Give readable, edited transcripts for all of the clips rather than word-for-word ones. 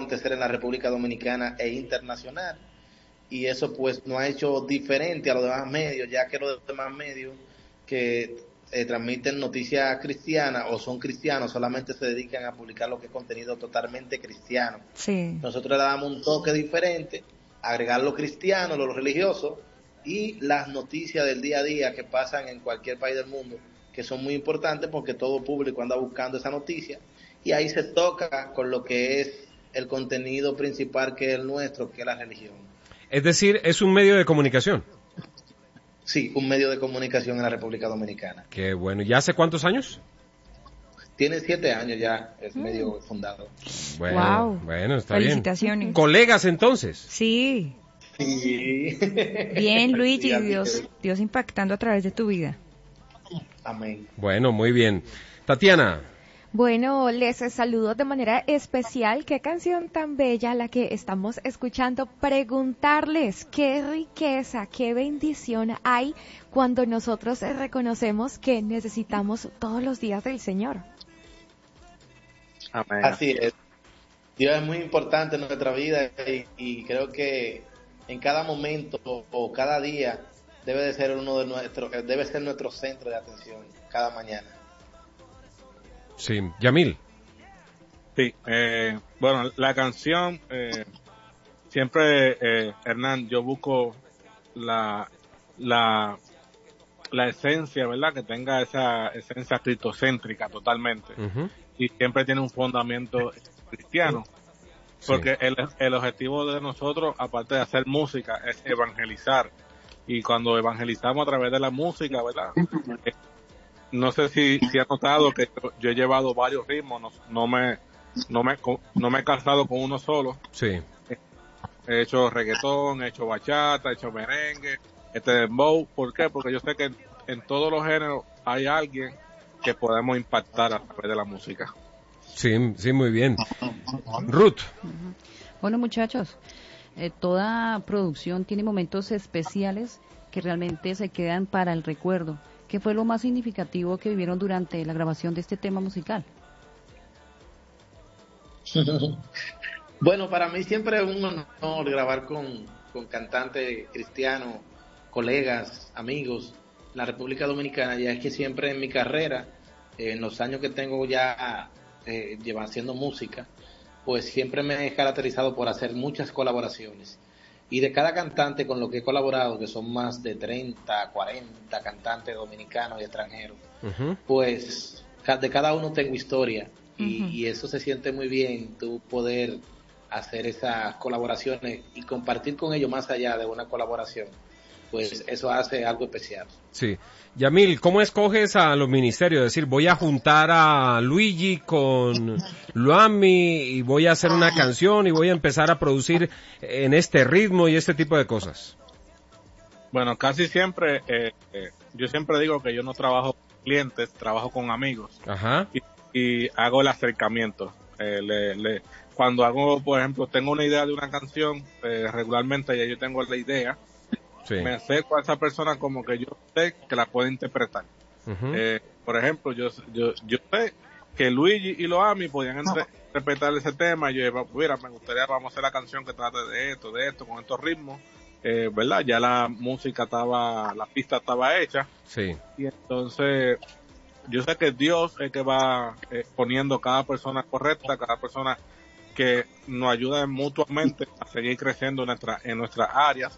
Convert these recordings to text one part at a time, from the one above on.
acontecer en la República Dominicana e internacional. Y eso pues nos ha hecho diferente a los demás medios, ya que los demás medios que transmiten noticias cristianas o son cristianos solamente se dedican a publicar lo que es contenido totalmente cristiano. Sí. Nosotros le damos un toque diferente, agregar lo cristiano, lo religioso y las noticias del día a día que pasan en cualquier país del mundo, que son muy importantes porque todo público anda buscando esa noticia, y ahí se toca con lo que es el contenido principal que es el nuestro, que es la religión. Es decir, es un medio de comunicación. Sí, un medio de comunicación en la República Dominicana. Qué bueno. ¿Ya hace cuántos años? Tiene 7 años ya, es medio fundado. Bueno, Wow. bueno, está Felicitaciones. bien. ¿Colegas entonces? Sí. Sí. Bien, Luigi, Sí, Dios impactando a través de tu vida. Amén. Bueno, muy bien. Tatiana. Bueno, les saludo de manera especial. Qué canción tan bella la que estamos escuchando. Preguntarles qué riqueza, qué bendición hay cuando nosotros reconocemos que necesitamos todos los días del Señor. Amén. Así es. Dios es muy importante en nuestra vida y creo que en cada momento o cada día debe ser nuestro centro de atención cada mañana. Sí, Yamil. Sí, bueno, la canción, siempre, Hernán, yo busco la esencia, ¿verdad? Que tenga esa esencia cristocéntrica totalmente. Uh-huh. Y siempre tiene un fundamento cristiano. Porque el objetivo de nosotros, aparte de hacer música, es evangelizar. Y cuando evangelizamos a través de la música, ¿verdad? No sé si has notado que yo he llevado varios ritmos, no me he casado con uno solo. Sí. He hecho reggaetón, he hecho bachata, he hecho merengue, dembow. ¿Por qué? Porque yo sé que en todos los géneros hay alguien que podemos impactar a través de la música. Sí, sí, muy bien. Ruth. Bueno, muchachos, toda producción tiene momentos especiales que realmente se quedan para el recuerdo. ¿Qué fue lo más significativo que vivieron durante la grabación de este tema musical? Bueno, para mí siempre es un honor grabar con cantantes cristianos, colegas, amigos, la República Dominicana, ya es que siempre en mi carrera, en los años que tengo ya haciendo música, pues siempre me he caracterizado por hacer muchas colaboraciones. Y de cada cantante con lo que he colaborado, que son más de 30, 40 cantantes dominicanos y extranjeros, Uh-huh. pues de cada uno tengo historia. Y eso se siente muy bien, tú poder hacer esas colaboraciones y compartir con ellos más allá de una colaboración. Pues eso hace algo especial. Sí. Yamil, ¿cómo escoges a los ministerios? Es decir, voy a juntar a Luigi con Luami y voy a hacer una canción y voy a empezar a producir en este ritmo y este tipo de cosas. Bueno, casi siempre, yo siempre digo que yo no trabajo con clientes, trabajo con amigos. Ajá. Y hago el acercamiento. Cuando hago, por ejemplo, tengo una idea de una canción, regularmente ya yo tengo la idea. Sí. Me acerco a esa persona como que yo sé que la puede interpretar. Uh-huh. Por ejemplo, yo sé que Luigi y Loami podían interpretar ese tema. Yo digo, mira, me gustaría, vamos a hacer la canción que trate de esto, con estos ritmos. ¿Verdad? Ya la pista estaba hecha. Sí. Y entonces, yo sé que Dios es que va poniendo cada persona correcta, cada persona que nos ayuda mutuamente a seguir creciendo en nuestras áreas.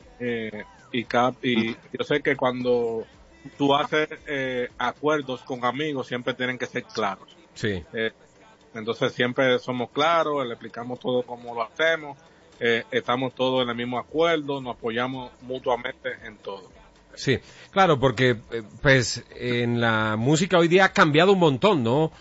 Y yo sé que cuando tú haces acuerdos con amigos siempre tienen que ser claros. Sí. Entonces siempre somos claros, le explicamos todo cómo lo hacemos, estamos todos en el mismo acuerdo, nos apoyamos mutuamente en todo. Sí, claro, porque pues en la música hoy día ha cambiado un montón, ¿no?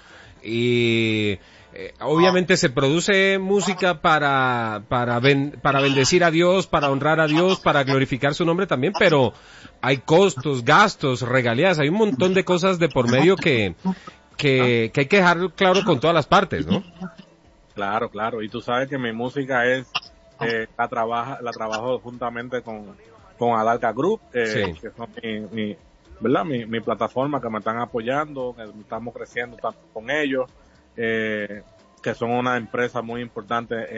Y obviamente se produce música para bendecir a Dios, para honrar a Dios, para glorificar su nombre también, pero hay costos, gastos, regalías, hay un montón de cosas de por medio que hay que dejar claro con todas las partes, ¿no? Claro, y tú sabes que mi música la trabajo juntamente con Alarca Group, sí. que son ¿verdad? Mi plataforma, que me están apoyando, que estamos creciendo tanto con ellos, que son una empresa muy importante